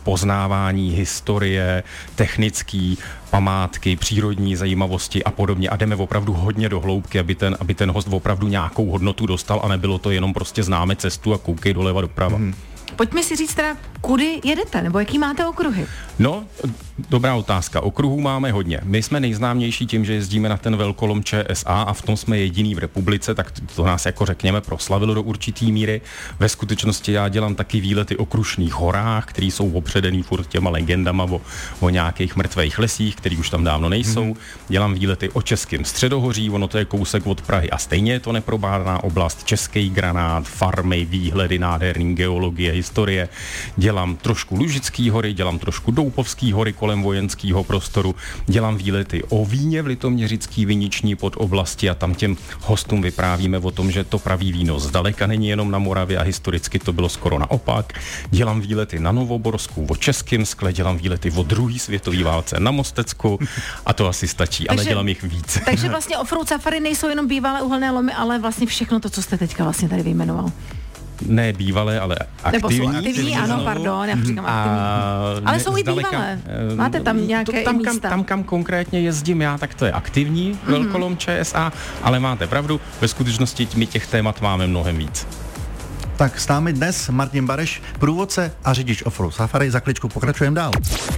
poznávání historie, technický, památky, přírodní zajímavosti a podobně. A jdeme opravdu hodně do hloubky, aby ten host opravdu nějakou hodnotu dostal a nebylo to jenom prostě známe cestu a koukej doleva doprava. Pojďme si říct teda, kudy jedete, nebo jaký máte okruhy? No, dobrá otázka. Okruhů máme hodně. My jsme nejznámější tím, že jezdíme na ten velkolom ČSA a v tom jsme jediný v republice, tak to nás jako řekněme proslavilo do určitý míry. Ve skutečnosti já dělám taky výlety o Krušných horách, který jsou opředený furt těma legendama o nějakých mrtvých lesích, který už tam dávno nejsou. Dělám výlety o Českém středohoří, ono to je kousek od Prahy a stejně je to neprobádaná oblast, Český granát, farmy, výhledy, nádherný geologie, historie. Dělám trošku Lužický hory, dělám trošku Doupovský hory kolem vojenského prostoru, dělám výlety o víně v Litoměřický viniční podoblasti a tam těm hostům vyprávíme o tom, že to pravý víno zdaleka není jenom na Moravě a historicky to bylo skoro naopak. Dělám výlety na Novoborsku o českém skle, dělám výlety o druhé světové válce na Mostecku a to asi stačí, ale dělám jich víc. Takže vlastně offroad safari nejsou jenom bývalé uhelné lomy, ale vlastně všechno to, co jste teďka vlastně tady vyjmenoval. Ne bývalé, ale aktivní. Nebo jsou aktivní, ano, pardon, já říkám aktivní. Ale jsou i bývalé. Máte tam nějaké místa? Tam, kam konkrétně jezdím já, tak to je aktivní velkolom ČSA, ale máte pravdu, ve skutečnosti my těch témat máme mnohem víc. Tak s námi dnes Martin Bareš, průvodce a řidič offroad safari. Za kličku pokračujeme dál.